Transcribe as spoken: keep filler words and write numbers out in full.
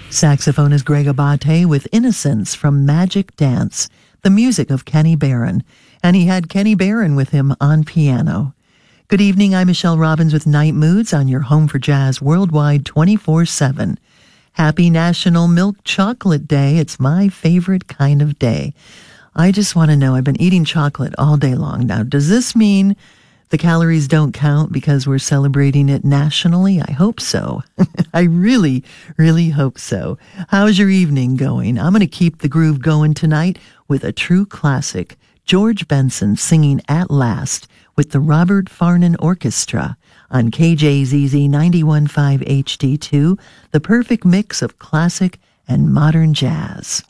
Saxophonist Greg Abate with Innocence from Magic Dance, the music of Kenny Barron. And he had Kenny Barron with him on piano. Good evening, I'm Michelle Robbins with Night Moods on your home for jazz worldwide twenty-four seven. Happy National Milk Chocolate Day. It's my favorite kind of day. I just want to know, I've been eating chocolate all day long. Now, does this mean the calories don't count because we're celebrating it nationally? I hope so. I really, really hope so. How's your evening going? I'm going to keep the groove going tonight with a true classic. George Benson singing At Last with the Robert Farnon Orchestra on K J Z Z ninety-one point five H D two, the perfect mix of classic and modern jazz.